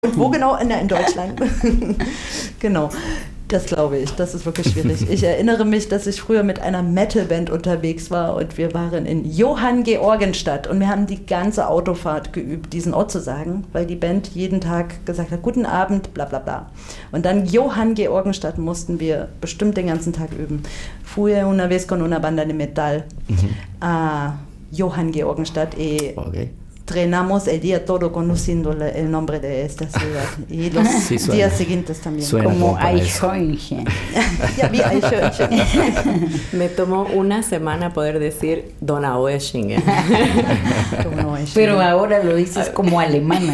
Und wo genau? In Deutschland. Genau. Das glaube ich, das ist wirklich schwierig. Ich erinnere mich, dass ich früher mit einer Metalband unterwegs war und wir waren in Johanngeorgenstadt und wir haben die ganze Autofahrt geübt, diesen Ort zu sagen, weil die Band jeden Tag gesagt hat, guten Abend, bla bla bla. Und dann Johanngeorgenstadt mussten wir bestimmt den ganzen Tag üben. Fui una vez con una banda de metal a Johanngeorgenstadt Okay. Entrenamos el día todo conociendo el nombre de esta ciudad y los días siguientes también. Como Eichhörnchen. Ja, wie Eichhörnchen. Me tomó una semana poder decir Donaueschingen. Pero ahora lo dices como alemana.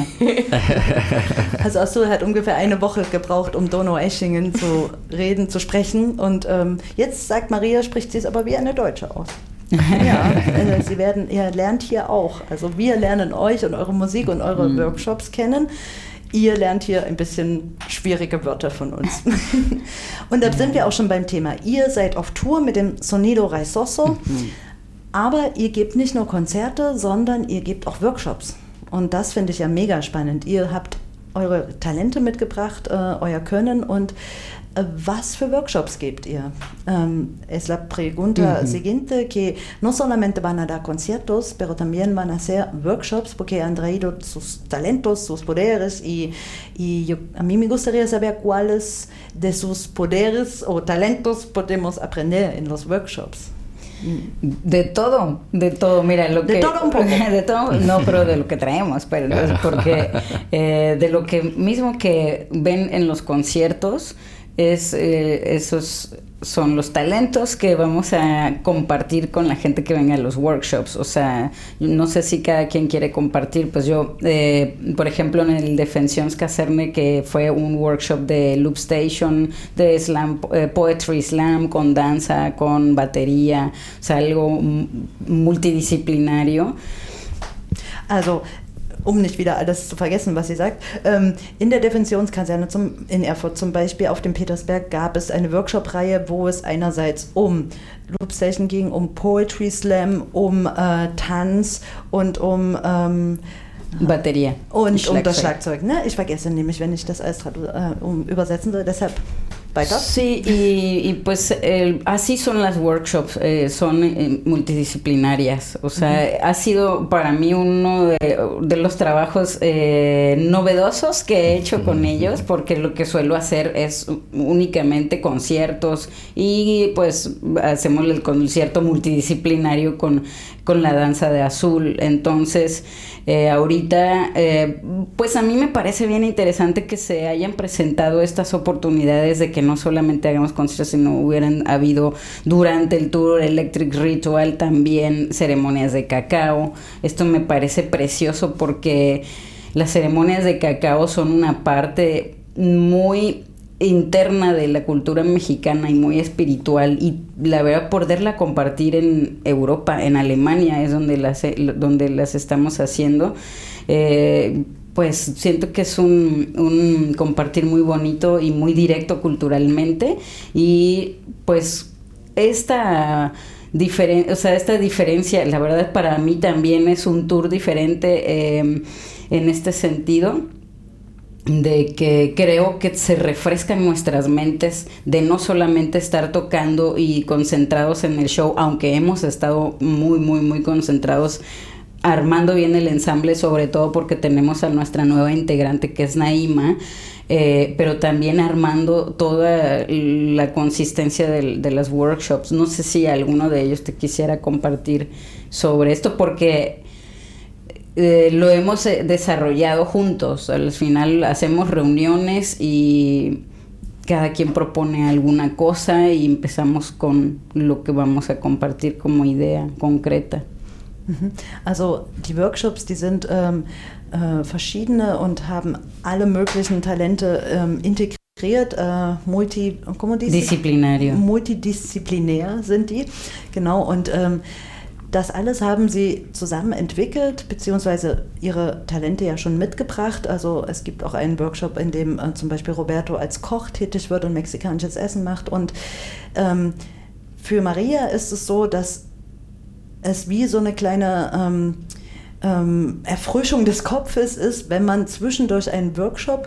Also Astrid hat ungefähr eine Woche gebraucht, um Donaueschingen zu reden, zu sprechen. Und jetzt sagt Maria, spricht sie es aber wie eine Deutsche aus. Ja, ihr lernt hier auch. Also wir lernen euch und eure Musik und eure Workshops kennen. Ihr lernt hier ein bisschen schwierige Wörter von uns. Und da sind wir auch schon beim Thema. Ihr seid auf Tour mit dem Sonido Raizoso, aber ihr gebt nicht nur Konzerte, sondern ihr gebt auch Workshops. Und das finde ich ja mega spannend. Ihr habt eure Talente mitgebracht, euer Können und was für Workshops gebt ihr? Es la pregunta siguiente, que no solamente van a dar conciertos, pero también van a hacer workshops porque han traído sus talentos, sus poderes y a mí me gustaría saber cuáles de sus poderes o talentos podemos aprender en los workshops. De todo, mira, lo de que... todo un poco. De todo, no, pero de lo que traemos, pero porque de lo que mismo que ven en los conciertos, esos son los talentos que vamos a compartir con la gente que venga a los workshops. O sea, no sé si cada quien quiere compartir, pues yo, por ejemplo, en el Defensions Caserne, que fue un workshop de Loop Station, de slam, Poetry Slam, con danza, con batería, o sea, algo multidisciplinario. Also, um nicht wieder alles zu vergessen, was sie sagt. In der Defensionskaserne in Erfurt zum Beispiel auf dem Petersberg gab es eine Workshop-Reihe, wo es einerseits um Loop Station ging, um Poetry Slam, um Tanz und um Batería. Und um das Schlagzeug. Ne? Ich vergesse nämlich, wenn ich das alles übersetzen soll, deshalb weiter. Sí, y pues así son las workshops, son multidisciplinarias. O sea, ha sido para mí uno de los trabajos novedosos que he hecho con ellos, porque lo que suelo hacer es únicamente conciertos y pues hacemos el concierto multidisciplinario con la danza de azul. Entonces, ahorita, pues a mí me parece bien interesante que se hayan presentado estas oportunidades de que no solamente hagamos conciertos, sino hubieran habido durante el tour Electric Ritual también ceremonias de cacao. Esto me parece precioso porque las ceremonias de cacao son una parte muy interna de la cultura mexicana y muy espiritual, y la verdad poderla compartir en Europa, en Alemania es donde las estamos haciendo, pues siento que es un compartir muy bonito y muy directo culturalmente, y pues esta diferencia, la verdad para mí también es un tour diferente en este sentido, de que creo que se refrescan nuestras mentes de no solamente estar tocando y concentrados en el show, aunque hemos estado muy, muy, muy concentrados armando bien el ensamble, sobre todo porque tenemos a nuestra nueva integrante que es Naima, pero también armando toda la consistencia de las workshops. No sé si alguno de ellos te quisiera compartir sobre esto, porque lo hemos desarrollado juntos. Al final hacemos reuniones y cada quien propone alguna cosa y empezamos con lo que vamos a compartir como idea concreta. Also die Workshops, die sind verschiedene und haben alle möglichen Talente integriert. Multidisziplinär sind die, genau, und das alles haben sie zusammen entwickelt, beziehungsweise ihre Talente ja schon mitgebracht. Also es gibt auch einen Workshop, in dem zum Beispiel Roberto als Koch tätig wird und mexikanisches Essen macht. Und für Maria ist es so, dass es wie so eine kleine Erfrischung des Kopfes ist, wenn man zwischendurch einen Workshop